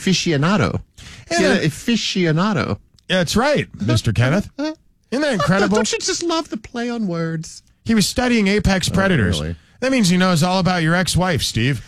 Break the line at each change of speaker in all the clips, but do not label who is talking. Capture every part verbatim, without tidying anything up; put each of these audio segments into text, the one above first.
aficionado.
Yeah.
Yeah, aficionado.
That's right, Mister Kenneth. Isn't that incredible?
Don't you just love the play on words?
He was studying apex predators.
really?
That means he knows all about your ex-wife, Steve.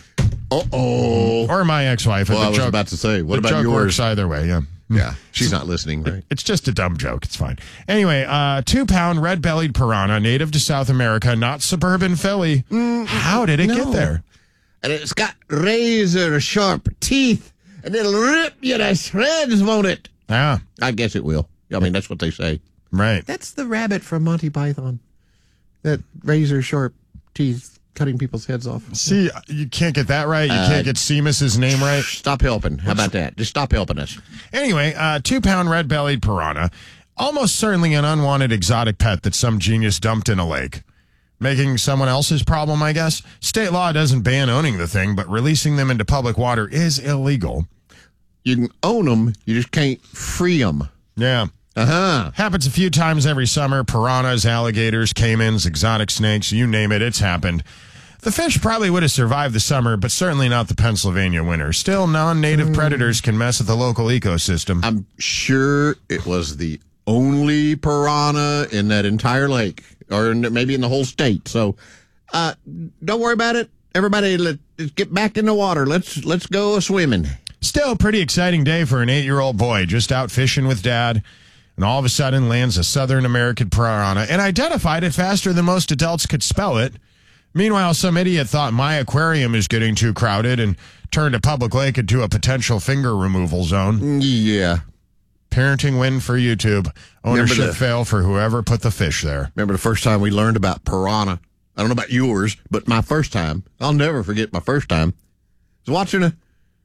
Uh-oh.
Or my ex-wife.
Well,
The
I was
joke-
about to say, what
the
about
joke
yours?
works either way, yeah.
Yeah, she's not listening, right?
It's just a dumb joke. It's fine. Anyway, uh, two-pound red-bellied piranha, native to South America, not suburban Philly. How did it
no.
get there?
And it's got razor-sharp teeth, and it'll rip you to shreds, won't it?
Yeah,
I guess it will. I mean, that's what they say.
right.
That's the rabbit from Monty Python. That razor-sharp teeth cutting people's heads off.
See, you can't get that right. You
Uh,
can't get Seamus's name right.
Stop helping. How about that? Just stop helping us.
Anyway, uh, two-pound red-bellied piranha, almost certainly an unwanted exotic pet that some genius dumped in a lake. Making someone else's problem, I guess. State law doesn't ban owning the thing, but releasing them into public water is illegal.
You can own them, you just can't free them.
Yeah.
Uh-huh.
Happens a few times every summer. Piranhas, alligators, caimans, exotic snakes, you name it, it's happened. The fish probably would have survived the summer, but certainly not the Pennsylvania winter. Still, non-native predators can mess with the local ecosystem.
I'm sure it was the only piranha in that entire lake, or in, maybe in the whole state. So uh, don't worry about it. Everybody, let, let's get back in the water. Let's let's go swimming.
Still a pretty exciting day for an eight-year-old boy just out fishing with dad, and all of a sudden lands a Southern American piranha and identified it faster than most adults could spell it. Meanwhile, some idiot thought my aquarium is getting too crowded and turned a public lake into a potential finger removal zone.
Yeah.
Parenting win for YouTube. Ownership
Remember the-
fail for whoever put the fish there.
Remember the first time we learned about piranha? I don't know about yours, but my first time, I'll never forget my first time, was watching a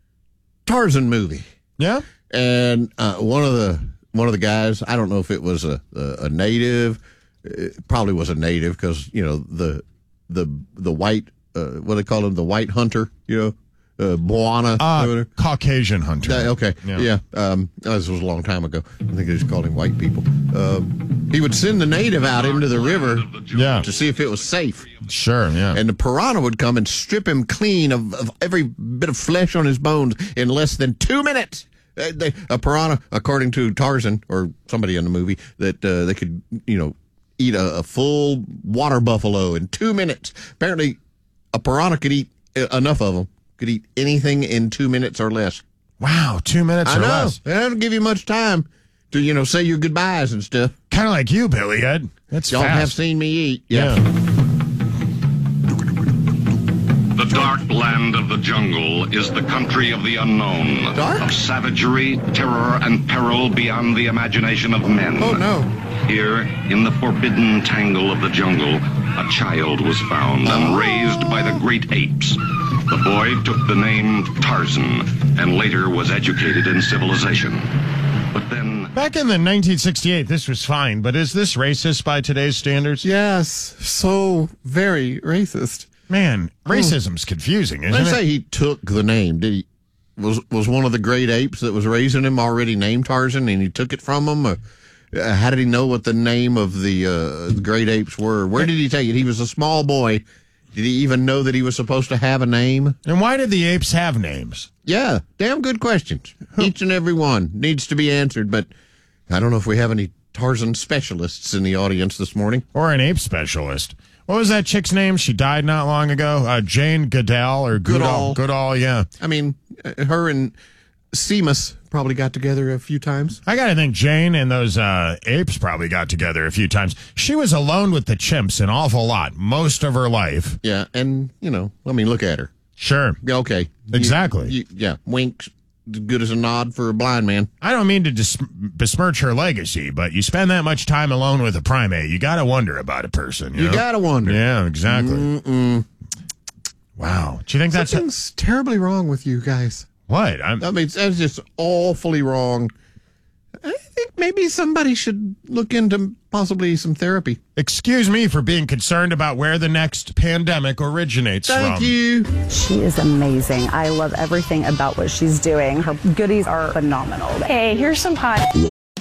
Tarzan movie.
Yeah?
And uh, one of the one of the guys, I don't know if it was a a, a native, it probably was a native because you know the the the white uh, what do they call him, the white hunter, you know, uh, Moana.
Uh, Caucasian hunter.
Uh, okay,
Yeah.
yeah. Um, this was a long time ago. I think they just called him white people. Um, he would send the native out into the river
Yeah.
to see if it was safe.
Sure, yeah.
And the piranha would come and strip him clean of, of every bit of flesh on his bones in less than two minutes. Uh, they, a piranha, according to Tarzan or somebody in the movie, that uh, they could, you know, eat a, a full water buffalo in two minutes. Apparently, a piranha could eat uh, enough of them, could eat anything in two minutes or less.
Wow, two minutes
I
or
know.
less.
They don't give you much time to, you know, say your goodbyes and stuff.
Kind of like you, Billy Ed. That's
Y'all
fast.
have seen me eat.
Yeah.
The dark land of the jungle is the country of the unknown.
Dark?
Of savagery, terror, and peril beyond the imagination of men.
Oh, no.
Here, in the forbidden tangle of the jungle, a child was found and raised by the great apes. The boy took the name Tarzan and later was educated in civilization. But then...
Back in the nineteen sixty-eight, this was fine, but is this racist by today's standards?
Yes. So very racist.
Man, racism's confusing, isn't
Let's
it?
say he took the name. Did he? Was was one of the great apes that was raising him already named Tarzan, and he took it from him? Or, uh, how did he know what the name of the, uh, the great apes were? Where did he take it? He was a small boy. Did he even know that he was supposed to have a name?
And why did the apes have names?
Yeah, damn good questions. Each and every one needs to be answered, but I don't know if we have any Tarzan specialists in the audience this morning.
Or an ape specialist? What was that chick's name? She died not long ago. Uh, Jane Goodall or Goodall.
Goodall.
Goodall, yeah.
I mean, uh, her and Seamus probably got together a few times.
I got to think Jane and those uh, apes probably got together a few times. She was alone with the chimps an awful lot, most of her life.
Yeah, and, you know, I mean, look at her.
Sure.
Yeah, okay. You-
Exactly.
you- yeah, wink, as good as a nod for a blind man.
I don't mean to dis- besmirch her legacy, but you spend that much time alone with a primate, you got to wonder about a person. You,
You
know?
gotta wonder.
Yeah, exactly.
Mm-mm.
Wow. Do you think that's...
Something's terribly wrong with you guys.
What? I'm,
I mean, that's just awfully wrong. I think maybe somebody should look into possibly some therapy.
excuse me for being concerned about where the next pandemic originates
Thank
from.
you.
She is amazing. I love everything about what she's doing. Her goodies are phenomenal.
Hey, here's some pie.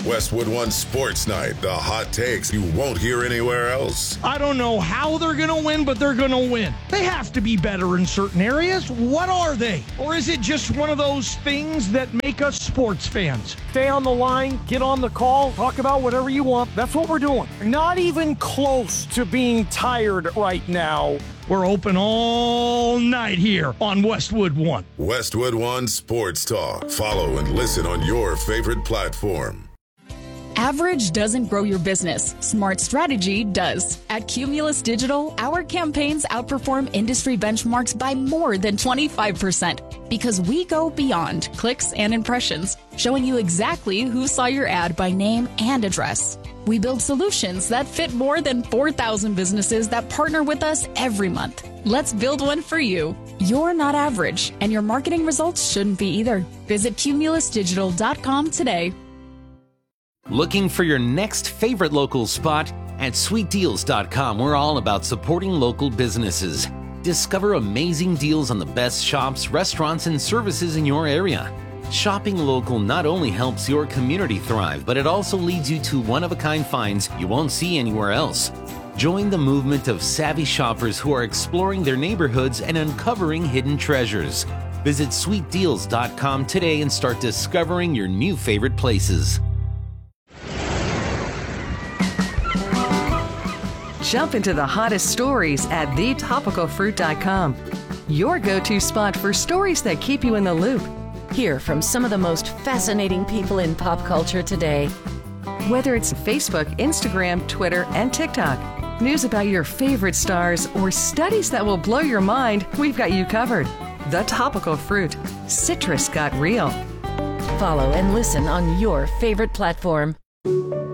Westwood One Sports Night, the hot takes you won't hear anywhere else.
I don't know how they're going to win, but they're going to win. They have to be better in certain areas. What are they? Or is it just one of those things that make us sports fans?
Stay on the line, get on the call, talk about whatever you want. That's what we're doing. Not even close to being tired right now.
We're open all night here on Westwood One.
Westwood One Sports Talk. Follow and listen on your favorite platform.
Average doesn't grow your business. Smart strategy does. At Cumulus Digital, our campaigns outperform industry benchmarks by more than twenty-five percent because we go beyond clicks and impressions, showing you exactly who saw your ad by name and address. We build solutions that fit more than four thousand businesses that partner with us every month. Let's build one for you. You're not average, and your marketing results shouldn't be either. Visit cumulus digital dot com today.
Looking for your next favorite local spot? At sweet deals dot com, we're all about supporting local businesses. Discover amazing deals on the best shops, restaurants, and services in your area. Shopping local not only helps your community thrive, but it also leads you to one-of-a-kind finds you won't see anywhere else. Join the movement of savvy shoppers who are exploring their neighborhoods and uncovering hidden treasures. Visit sweet deals dot com today and start discovering your new favorite places.
Jump into the hottest stories at the topical fruit dot com. Your go-to spot for stories that keep you in the loop.
Hear from some of the most fascinating people in pop culture today.
Whether it's Facebook, Instagram, Twitter, and TikTok, news about your favorite stars, or studies that will blow your mind, we've got you covered. The Topical Fruit. Citrus got real.
Follow and listen on your favorite platform.